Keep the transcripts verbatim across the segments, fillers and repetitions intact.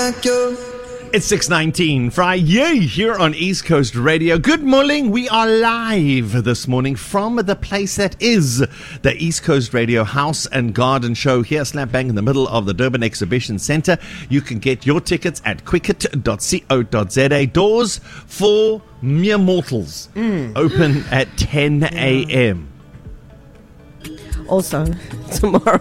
like you. It's six nineteen Friday here on East Coast Radio. Good morning. We are live this morning from the place that is the East Coast Radio House and Garden Show here, slap bang in the middle of the Durban Exhibition Centre. You can get your tickets at quicket dot co dot za. Doors for mere mortals mm. open at ten a.m. Also, tomorrow.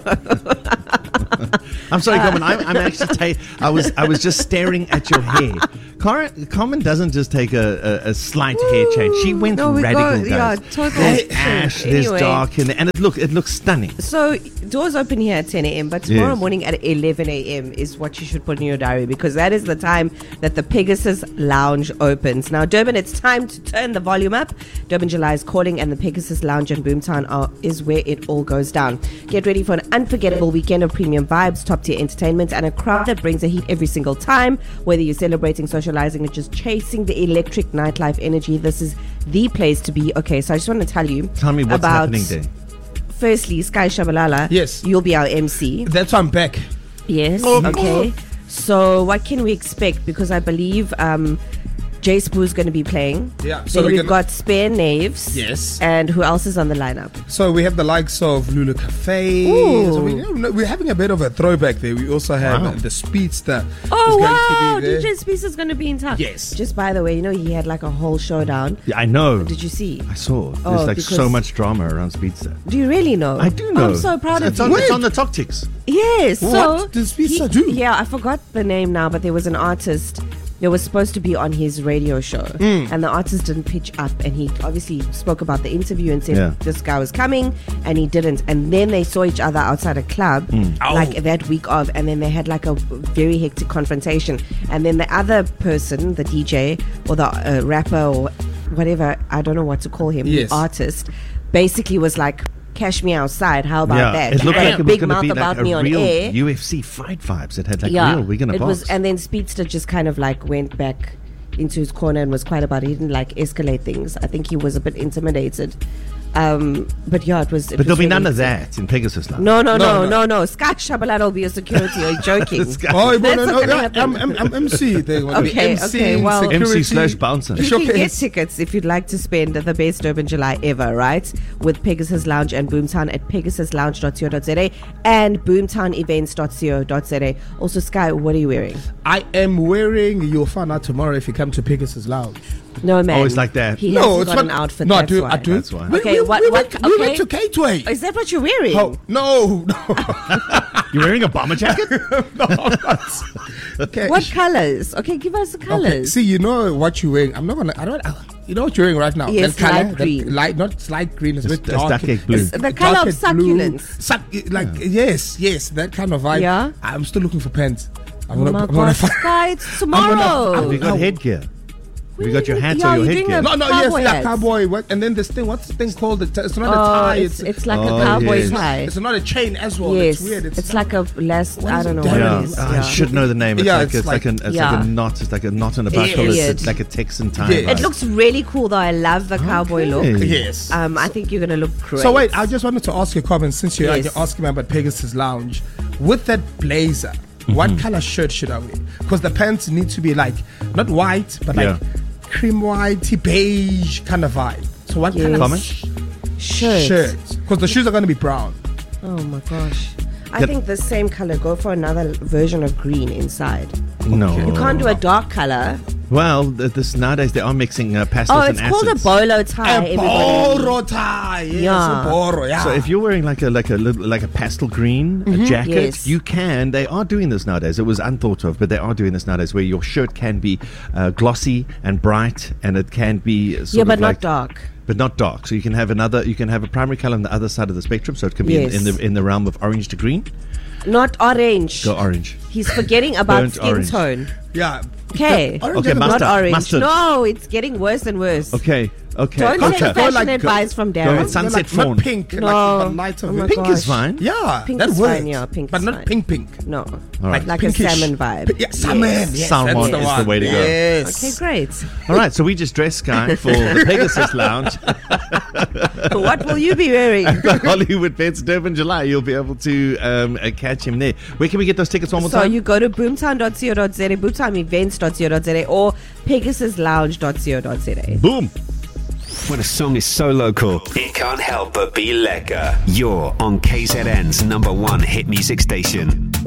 I'm sorry, Carmen. I'm, I'm actually. Ta- I was. I was just staring at your hair. Carmen, Carmen doesn't just take a, a, a slight Ooh, hair change. She went no, radical. Go, yeah, totally. There's ash. Anyway. There's dark, in there, and it look. It looks stunning. So doors open here at ten a.m. But tomorrow yes. morning at eleven a.m. is what you should put in your diary, because that is the time that the Pegasus Lounge opens. Now, Durban, it's time to turn the volume up. Durban July is calling, and the Pegasus Lounge in Boomtown are, is where it all goes down. Get ready for an unforgettable weekend of premium vibes, top tier entertainment, and a crowd that brings the heat every single time. Whether you're celebrating, socializing, or just chasing the electric nightlife energy, this is the place to be. Okay, so I just want to tell you Tell me what's about, happening there. Firstly, Sky Shabalala. Yes. You'll be our M C. That's why I'm back. Yes. Oh, okay. So what can we expect? Because I believe um, Jay Spoo's going to be playing. Yeah. So then we've gonna... got Spare Knaves. Yes. And who else is on the lineup? So we have the likes of Lulu Cafe. Ooh. So we, you know, we're having a bit of a throwback there. We also have wow. uh, the Speedster. Oh, wow. D D J Speedster's going to be in town. Yes. Just by the way, you know, he had like a whole showdown. Yeah, I know. Did you see? I saw. There's Oh, like so much drama around Speedster. Do you really know? I do know. I'm so proud it's of on, you. It's on the tactics. Yes. What so did Speedster he- do? Yeah, I forgot the name now, but there was an artist that was supposed to be on his radio show, mm. and the artist didn't pitch up, and he obviously spoke about the interview and said yeah. this guy was coming, and he didn't. And then they saw each other outside a club mm. like that week of, and then they had like a very hectic confrontation. And then the other person, the D J or the uh, rapper or whatever, I don't know what to call him, yes. the artist, basically was like, cash me outside, how about yeah, that? It looked and like a it was big gonna mouth be about like me a on real air. U F C fight vibes. It had like yeah, real, we're gonna it box. was, and then Speedster just kind of like went back into his corner and was quiet about it. He didn't like escalate things. I think he was a bit intimidated. Um, but yeah, it was. It but was there'll be really none of exciting. that in Pegasus Lounge. No, no, no, No, no, no. no. Sky Shabalala will be your security. Are you joking? Sky- Oh, That's no, no, not no. gonna yeah, happen. I'm, I'm, I'm M C. There. Okay, M C okay, well- security. M C slash bouncer. You can get Showcase. tickets if you'd like to spend the best Durban July ever, right? With Pegasus Lounge and Boomtown at pegasus lounge dot co dot za and boomtown events dot co dot za. Also, Sky, what are you wearing? I am wearing. You'll find out tomorrow if you come to Pegasus Lounge. No, man. Oh, it's like that. He No, hasn't it's got what- an outfit. No, I that's do. why. I do. That's why. We, Okay, we, what- we, what- went, we went okay. to Gateway. Is that what you're wearing? Oh no, no. You're wearing a bomber jacket? no I'm not. Okay. What colors? Okay, give us the Okay. colors. See, you know what you're wearing. I'm not gonna. I don't. I, you know what you're wearing right now. Yes, that color, light that green. light, not light green. It's a It's- bit it's dark. dark egg blue. It's the Dark color of egg blue. succulents. Suc- like yes, yes, that kind of vibe. Yeah? I'm still looking for pants. I'm Oh gonna, my I'm gonna God, find. Sky, it's I'm gonna- tomorrow. Have you got Oh. headgear? Have you got your hats Yeah, or your you're doing headgear? a- No, no, Cowboy yes, that hats. cowboy. What? And then this thing. What's the thing called? It's it's not a Oh, tie. it's, it's like Oh, a cowboy yes. tie. It's not a chain as well. Yes, It's weird. It's, it's like a last. What I is don't it? know what Yeah. it is. Ah, I Yeah. should know the name. It's Yeah, like it's it's like, like- an, it's Yeah. like a knot. It's like a knot in a buckle. It's, weird. it's like a Texan tie. Yeah. It looks really cool though. I love the cowboy look. Okay. yes. Um, I think you're gonna look great. So wait, I just wanted to ask you a comment since you're, Yes. you're asking me about Pegasus Lounge. With that blazer, what Mm-hmm. color shirt should I wear? Because the pants need to be like not white, but like Yeah. cream whitey beige kind of vibe. So what Yes. kind of Comment? sh- shirt. shirt? Because the shoes are going to be brown. Oh my gosh. I Get- think the same color. Go for another version of green inside. No. You can't do a dark color. Well, th- this nowadays they are mixing uh, pastels Oh, and it's called a acids. bolo tie. A everybody. boro tie. Yes, Yeah. a boro, yeah. So if you're wearing like a like a little- like a pastel green a jacket, Yes. you can. They are doing this nowadays. It was unthought of, but they are doing this nowadays, where your shirt can be uh, glossy and bright, and it can be sort Yeah, of but like, not dark. but not dark. So you can have another. You can have a primary color on the other side of the spectrum. So it can be Yes. in, in the in the realm of orange to green. Not orange. Go orange. He's forgetting about Burnt skin orange. tone. yeah. Okay. The orange Okay, and the- mustard. Not orange. mustard. No, it's getting worse and worse. Okay. Okay. Don't okay. take Go fashion like- go- advice from go Darren. with sun- Sunset like, not fawn. pink. No. Like the lighter Oh my version. Pink is gosh. fine. Yeah, Pink that is works. fine, yeah, pink but is not fine. pink, pink. No. right. Like Pinkish. a salmon vibe. P- yeah, salmon. Yes. Yes, Salmon that's is the one. way to go. Yes. Okay, great. All right. So we just dressed Sky for the Pegasus Lounge. What will you be wearing? The Hollywood Bets Durban July. You'll be able to um, uh, catch him there. Where can we get those tickets one more So time? you go to boomtown dot co dot za, boomtown events dot co dot za, or pegasus lounge dot co dot za. Boom. When a song is so local, it can't help but be lekker. You're on K Z N's number one hit music station.